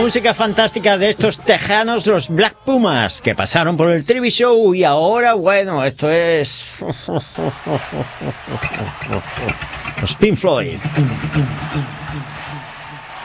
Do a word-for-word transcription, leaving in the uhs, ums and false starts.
música fantástica de estos tejanos, los Black Pumas, que pasaron por el T V Show y ahora, bueno, esto es... los Pink Floyd.